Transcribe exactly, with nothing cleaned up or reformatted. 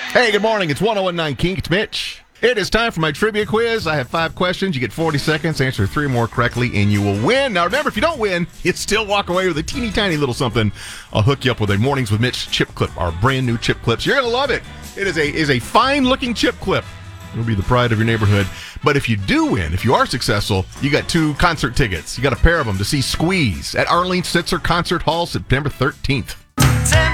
Hey, good morning. It's one oh one nine Kink. It's Mitch. It is time for my trivia quiz. I have five questions. You get forty seconds. Answer three more correctly, and you will win. Now, remember, if you don't win, you still walk away with a teeny tiny little something. I'll hook you up with a Mornings with Mitch chip clip, our brand new chip clips. You're going to love it. It is a is a fine-looking chip clip. It'll be the pride of your neighborhood. But if you do win, if you are successful, you got two concert tickets. You got a pair of them to see Squeeze at Arlene Sitzer Concert Hall September thirteenth.